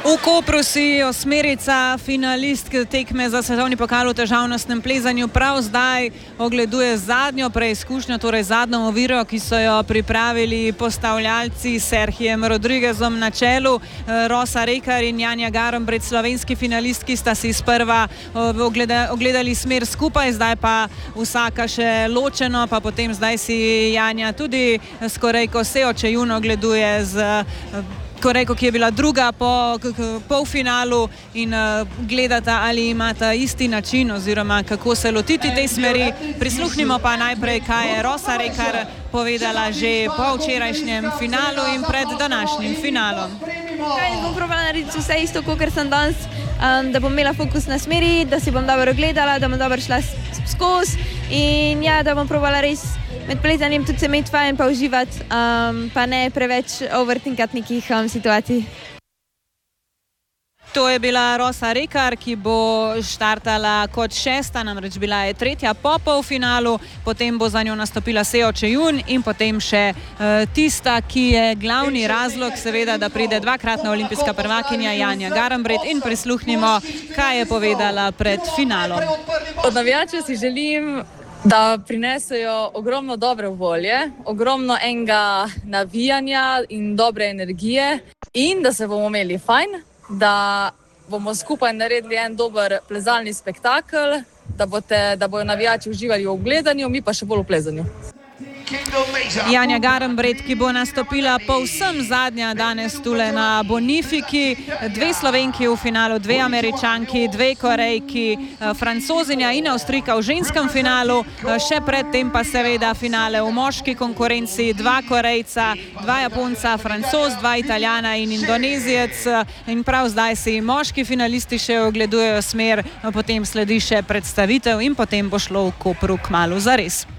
V Kopru si osmerica finalistk tekme za svetovni pokal v težavnostnem plezanju prav zdaj ogleduje zadnjo preizkušnjo, torej zadnjo oviro, ki so jo pripravili postavljalci s Serhijem Rodriguezom na čelu. Rosa Rekar in Janja Garnbret, slovenski finalistki, sta si sprva ogledali smer skupaj, zdaj pa vsaka še ločeno, pa potem zdaj si Janja tudi s Korejko Seo Che-Yun ogleduje z Korejko, ki je bila druga po polfinalu, in gledata, ali imata isti način oziroma kako se lotiti tej smeri. Prisluhnimo pa najprej, kaj je Rosa Rekar povedala že po včerajšnjem finalu in pred današnjim finalom. Bom probala narediti vse isto, kot sem danes, da bom imela fokus na smeri, da si bom dobro gledala, da bom dobro šla skozi in ja, da bom probala res med plezanjem tudi se imeti fajn pa uživati, pa ne preveč overthinkati nekih situacij. To je bila Rosa Rekar, ki bo štartala kot šesta, namreč bila je tretja po polfinalu, potem bo za njo nastopila Seo Che-Yun in potem še tista, ki je glavni razlog, seveda, da pride dvakratna olimpijska prvakinja Janja Garnbret, in prisluhnimo, kaj je povedala pred finalom. Od navijačev si želim, da prinesejo ogromno dobre volje, ogromno enega navijanja in dobre energije in da se bomo imeli fajn, da bomo skupaj naredili en dober plezalni spektakel, da bojo navijači uživali v gledanju, mi pa še bolj v plezanju. Janja Garnbret, ki bo nastopila povsem zadnja danes tule na Bonifiki, dve Slovenki v finalu, dve Američanki, dve Korejki, Francozinja in Avstrijka v ženskem finalu, še predtem pa seveda finale v moški konkurenci, dva Korejca, dva Japonca, Francoz, dva Italijana in Indonezijec, in prav zdaj si moški finalisti še ogledujejo smer, potem sledi še predstavitev in potem bo šlo v Kopru kmalu zares.